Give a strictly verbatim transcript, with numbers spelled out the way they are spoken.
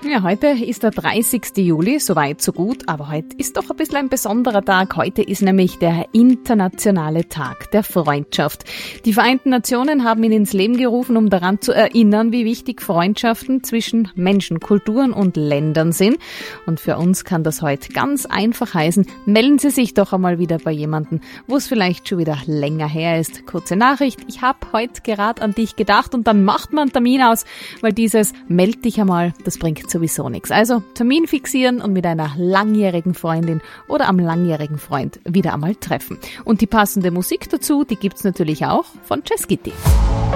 Ja, heute ist der dreißigste Juli, soweit so gut, aber heute ist doch ein bisschen ein besonderer Tag. Heute ist nämlich der internationale Tag der Freundschaft. Die Vereinten Nationen haben ihn ins Leben gerufen, um daran zu erinnern, wie wichtig Freundschaften zwischen Menschen, Kulturen und Ländern sind. Und für uns kann das heute ganz einfach heißen, melden Sie sich doch einmal wieder bei jemandem, wo es vielleicht schon wieder länger her ist. Kurze Nachricht, ich habe heute gerade an dich gedacht und dann macht man einen Termin aus, weil dieses meld dich einmal, das bringt sowieso nichts. Also Termin fixieren und mit einer langjährigen Freundin oder am langjährigen Freund wieder einmal treffen. Und die passende Musik dazu, die gibt's natürlich auch von Jazz Kitty.